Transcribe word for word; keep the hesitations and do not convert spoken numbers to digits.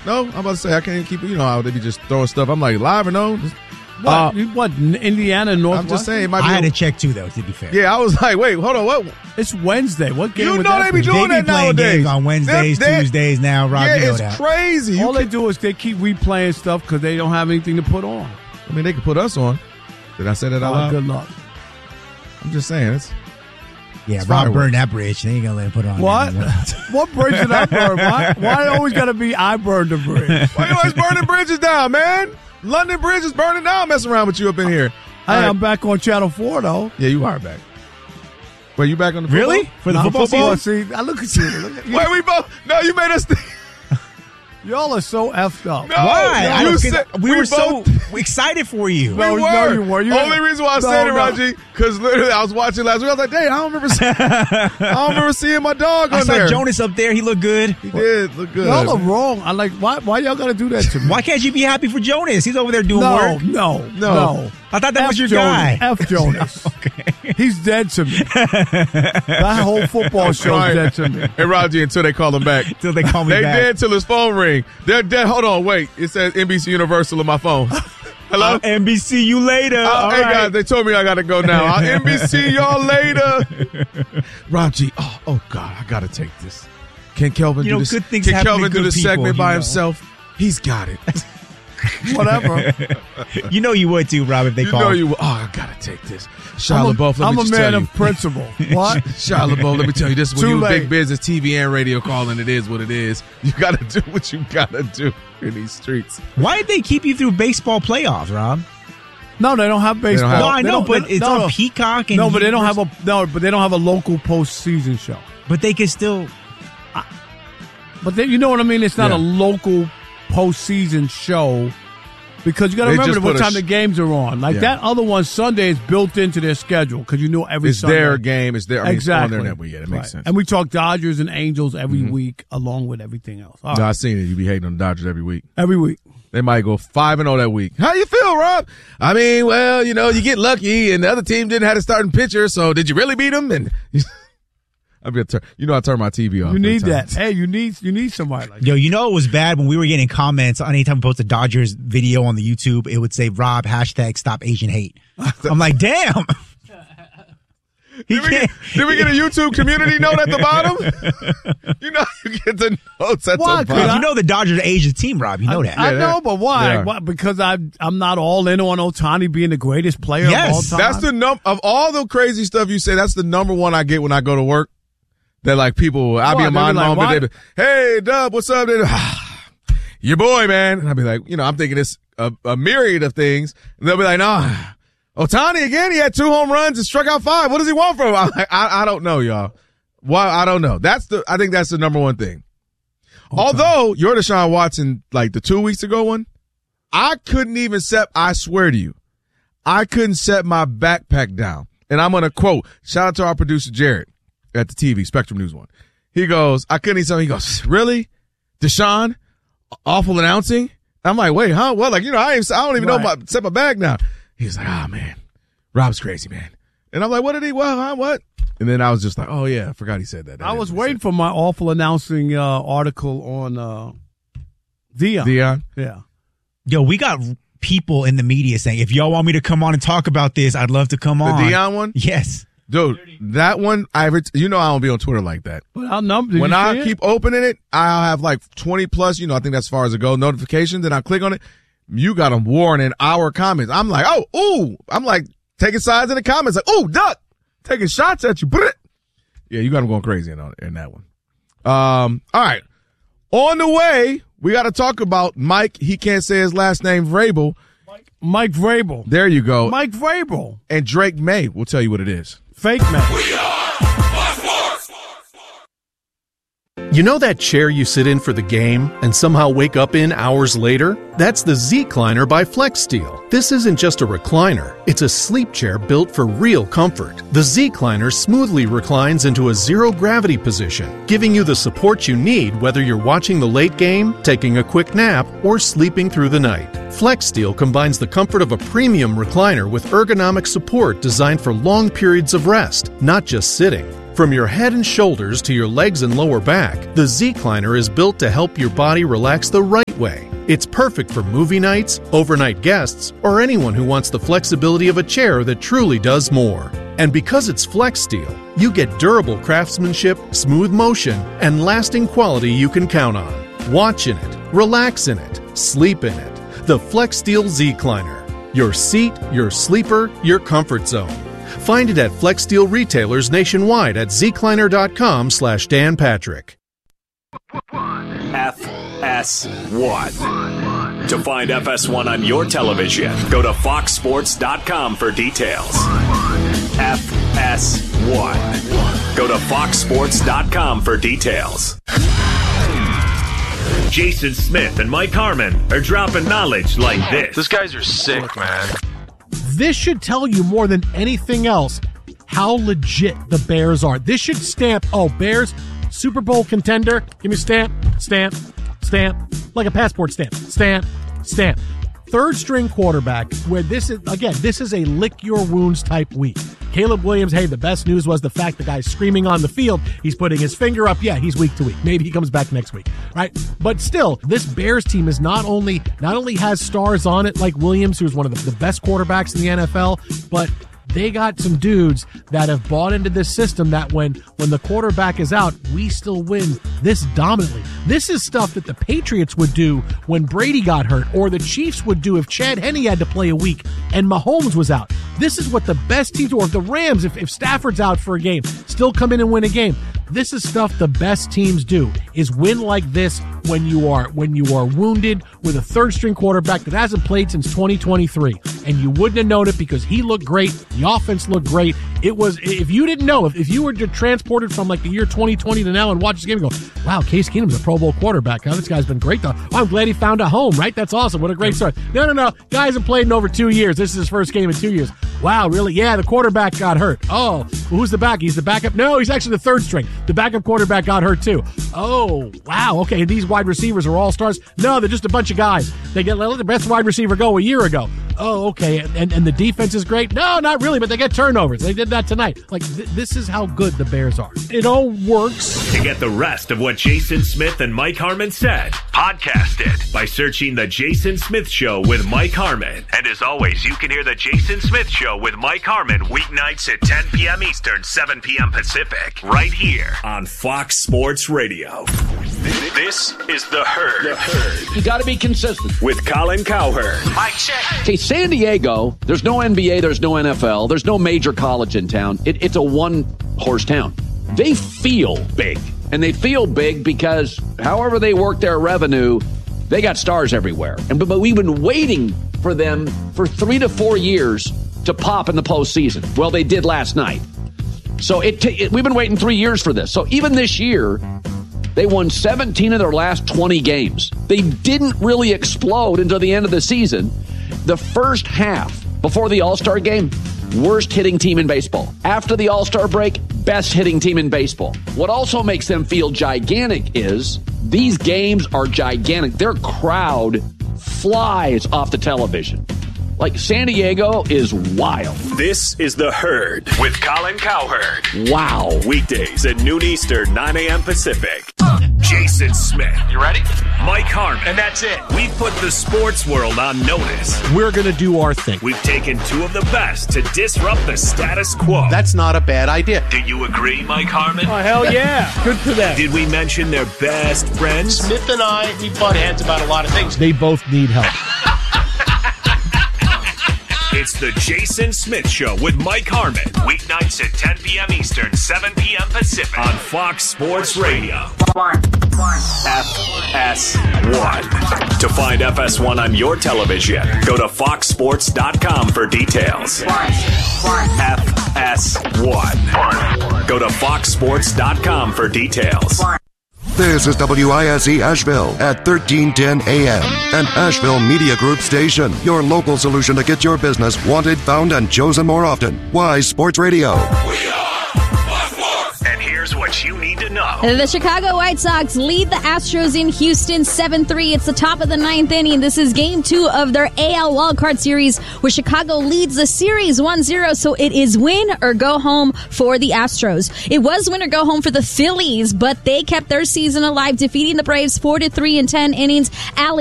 No, I'm about to say I can't keep it. You know how they be just throwing stuff. I'm like, live or no? Just, What? uh, what? Indiana, Northwest? I'm just saying. It might be I had a, to check too, though. To be fair. Yeah, I was like, wait, hold on, what? It's Wednesday. What game? You would know that they be be? doing They that be playing nowadays games on Wednesdays, They're- they're- Tuesdays now, Rob. Yeah, you know it's that. crazy. You All they can- do is they keep replaying stuff because they don't have anything to put on. I mean, they could put us on. Did I say that out Oh, loud? good luck. I'm just saying. It's Yeah, It's Rob fireworks. burned that bridge. They ain't gonna let him put it on. What? anymore. What bridge did I burn? Why, why always got to be I burned the bridge? why you always burning bridges down, man? London Bridge is burning down. Messing around with you up in here. Hey, All right. I'm back on Channel four, though. Yeah, you are back. Wait, you back on the football? Really? For the Now, football football, season? see, I look at you. Look at you. Wait, we both. No, you made us. Think. Y'all are so effed up. No, Why? no, I you don't said- get- we, we were both- so excited for you. We No, were. no, you weren't. You- Only reason why I No, said it, no. Raji, because literally I was watching last week. I was like, dang, I don't remember. See- I don't remember seeing my dog I on saw there. Jonas up there. He looked good. He did look good. Y'all are wrong. I like, why Why y'all got to do that to me? Why can't you be happy for Jonas? He's over there doing No, work. no, No. no. I thought that F was your Jonas. guy. F Jonas. Okay. He's dead to me. That whole football show's Right. dead to me. Hey, Raji, until they call him back. Till they call me They back. did till his phone ring. They're dead. Hold on, wait. It says N B C Universal on my phone. Hello? Uh, N B C, you later. Uh, All hey right. guys, they told me I gotta go now. I'll N B C y'all later. Raji, oh, oh God, I gotta take this. Can Kelvin You do know, this? good things Can happen to Kelvin do good this people, segment by you know. himself? He's got it. Whatever. You know you would too, Rob, if they you call. know you. Oh, I gotta take this. Shia I'm a, LaBeouf, let I'm me a just man tell you. of principle. What? Shia LaBeouf, let me tell you, this is when Too you late. big business, T V and radio calling. It is what it is. You gotta do what you gotta do in these streets. Why did they keep you through baseball playoffs, Rob? No, they don't have baseball. have- No, I They know, don't- but they- it's no, on no. Peacock. And No, but they don't have Universal- a no, but they don't have a local postseason show. But they can still. But they, you know what I mean? It's not Yeah. a local postseason show because you got to They remember just what put a time sh- the games are on. Like Yeah. that other one, Sunday is built into their schedule because you know every It's Sunday. their game. It's their. I mean, Exactly. It's on their network. Yeah, that makes Right. sense. And we talk Dodgers and Angels every week along with everything else. All No, right. I seen it. You be hating on the Dodgers every week. Every week. They might go five and zero that week. How you feel, Rob? I mean, well, you know, you get lucky, and the other team didn't have a starting pitcher. So, did you really beat them? And I'm gonna turn. You know, I turn my T V off. You need every that. time. Hey, you need you need somebody like that. Yo, you know it was bad when we were getting comments on anytime we post a Dodgers video on the YouTube. It would say Rob hashtag stop Asian hate. I'm like, damn. He Did we, get, can't. did we get a YouTube community note at the bottom? You know, you get the notes at Why? the 'Cause bottom. You know the Dodgers are Asian team, Rob. You know that. I Yeah, know, they- but they why? are. why? Because I'm I'm not all in on Ohtani being the greatest player Yes, of all time. That's the num of all the crazy stuff you say. That's the number one I get when I go to work. That like people, I'll be What? in They my be like, moment. what? They be, hey, Dub, what's up? They be, your boy, man. And I'll be like, you know, I'm thinking it's a, a myriad of things. And they'll be like, nah, Ohtani again. He had two home runs and struck out five. What does he want from him? I'm like, I, I don't know, y'all. Why? I don't know. That's the. I think that's the number one thing. Although your Deshaun Watson, like the two weeks ago one, I couldn't even set. I swear to you, I couldn't set my backpack down. And I'm gonna quote. Shout out to our producer Jared at the T V Spectrum News One. He goes, I couldn't eat something. He goes, really, Deshaun, awful announcing. I'm like, wait, huh? Well, like you know, I ain't, I don't even Right. know my set my bag down. He's like, ah, man, Rob's crazy, man. And I'm like, what did he? Well, huh, what? And then I was just like, oh yeah, I forgot he said that. That I is was what he waiting for my awful announcing uh, article on uh, Dion. said. Dion. Yeah. Yo, we got people in the media saying, if y'all want me to come on and talk about this, I'd love to come The on. Dion one? Yes. Dude, that one, I ret- you know I don't be on Twitter like that. But our number. did When you I see it? keep opening it, I'll have like twenty plus, you know, I think that's as far as it goes, notifications, and I click on it. You got them warning our comments. I'm like, oh, ooh. I'm like taking sides in the comments. Like, ooh, duck. Taking shots at you. Yeah, you got them going crazy in, in that one. Um, all right. On the way, we got to talk about Mike. He can't say his last name, Vrabel. Mike Vrabel. There you go. Mike Vrabel. And Drake May will tell you what it is. Fake man. You know that chair you sit in for the game and somehow wake up in hours later? That's the Z-Cliner by FlexSteel. This isn't just a recliner. It's a sleep chair built for real comfort. The Z-Cliner smoothly reclines into a zero-gravity position, giving you the support you need whether you're watching the late game, taking a quick nap, or sleeping through the night. FlexSteel combines the comfort of a premium recliner with ergonomic support designed for long periods of rest, not just sitting. From your head and shoulders to your legs and lower back, the Z-Cliner is built to help your body relax the right way. It's perfect for movie nights, overnight guests, or anyone who wants the flexibility of a chair that truly does more. And because it's Flex Steel, you get durable craftsmanship, smooth motion, and lasting quality you can count on. Watch in it, relax in it, sleep in it. The Flex Steel Z-Cliner. Your seat, your sleeper, your comfort zone. Find it at Flex Steel retailers nationwide at zcliner.com slash Dan Patrick. F S one. To find F S one on your television, go to fox sports dot com for details. F S one. Go to fox sports dot com for details. Jason Smith and Mike Harmon are dropping knowledge like this. These guys are sick, man. This should tell you more than anything else how legit the Bears are. This should stamp, oh, Bears, Super Bowl contender. Give me a stamp, stamp, stamp, like a passport stamp, stamp, stamp. Third string quarterback, where this is, again, this is a lick your wounds type week. Caleb Williams, hey, the best news was the fact the guy's screaming on the field. He's putting his finger up. Yeah, he's week to week. Maybe he comes back next week, right? But still, this Bears team is not only not only has stars on it like Williams, who's one of the, the best quarterbacks in the N F L, but they got some dudes that have bought into this system that when when the quarterback is out, we still win this dominantly. This is stuff that the Patriots would do when Brady got hurt, or the Chiefs would do if Chad Henne had to play a week and Mahomes was out. This is what the best teams do. Or if the Rams, if, if Stafford's out for a game, still come in and win a game. This is stuff the best teams do, is win like this when you are when you are wounded with a third string quarterback that hasn't played since twenty twenty-three. And you wouldn't have known it because he looked great. The offense looked great. It was, if you didn't know, if, if you were transported from like the year twenty twenty to now and watch this game and go, wow, Case Keenum's a Pro Bowl quarterback. Huh? This guy's been great though. Oh, I'm glad he found a home, right? That's awesome. What a great start. No, no, no. Guy hasn't played in over two years. This is his first game in two years. Wow, really? Yeah, the quarterback got hurt. Oh, well, who's the back? He's the backup? No, he's actually the third string. The backup quarterback got hurt too. Oh, wow. Okay, these wide receivers are all stars. No, they're just a bunch of guys. They get let the best wide receiver go a year ago. Oh, okay. And and the defense is great? No, not really, but they get turnovers. They did that tonight. Like, th- this is how good the Bears are. It all works. To get the rest of what Jason Smith and Mike Harmon said, podcast it by searching The Jason Smith Show with Mike Harmon. And as always, you can hear The Jason Smith Show with Mike Harmon weeknights at ten p.m. Eastern, seven p.m. Pacific, right here on Fox Sports Radio. This is The Herd. The Herd. You got to be consistent. With Colin Cowherd. Mike check. Okay, San Diego, there's no N B A, there's no N F L, there's no major college in town. It, it's a one-horse town. They feel big, and they feel big because however they work their revenue, they got stars everywhere. And but, but we've been waiting for them for three to four years to pop in the postseason. Well, they did last night. So it, t- it we've been waiting three years for this. So even this year, they won seventeen of their last twenty games. They didn't really explode until the end of the season. The first half, before the All-Star game, worst hitting team in baseball. After the All-Star break, best hitting team in baseball. What also makes them feel gigantic is these games are gigantic. Their crowd flies off the television. Like, San Diego is wild. This is The Herd with Colin Cowherd. Wow. Weekdays at noon Eastern, nine a.m. Pacific. Jason Smith. You ready? Mike Harmon. And that's it. We've put the sports world on notice. We're going to do our thing. We've taken two of the best to disrupt the status quo. That's not a bad idea. Do you agree, Mike Harmon? Oh, hell yeah. Good for them. Did we mention their best friends? Smith and I, we butt heads about a lot of things. They both need help. It's the Jason Smith Show with Mike Harmon. Weeknights at ten p.m. Eastern, seven p.m. Pacific on Fox Sports Radio. F S one. To find F S one on your television, go to fox sports dot com for details. F S one. Go to fox sports dot com for details. This is W I S E Asheville at thirteen ten A M, an Asheville Media Group station. Your local solution to get your business wanted, found, and chosen more often. Wise Sports Radio. We are Fox Sports. And here's what you need to know go. The Chicago White Sox lead the Astros in Houston seven three. It's the top of the ninth inning. This is game two of their A L wildcard series, where Chicago leads the series one zero. So it is win or go home for the Astros. It was win or go home for the Phillies, but they kept their season alive, defeating the Braves four to three in ten innings. Alex